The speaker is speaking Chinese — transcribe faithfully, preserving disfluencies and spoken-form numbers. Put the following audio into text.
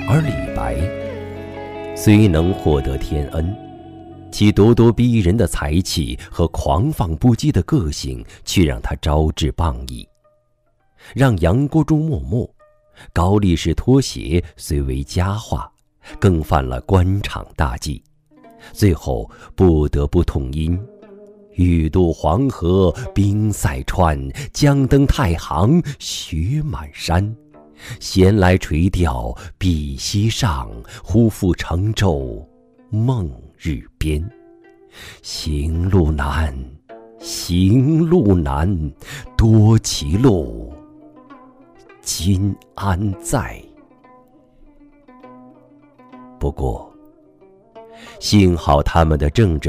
而李白虽能获得天恩，其咄咄逼人的才气和狂放不羁的个性却让他招致谤议，让杨国忠默默，高力士脱鞋虽为佳话，更犯了官场大忌，最后不得不痛饮欲渡黄河冰塞川，将登太行雪满山。闲来垂钓碧溪上，忽复乘舟梦日边。行路难，行路难，多歧路，今安在？不过幸好他们的政治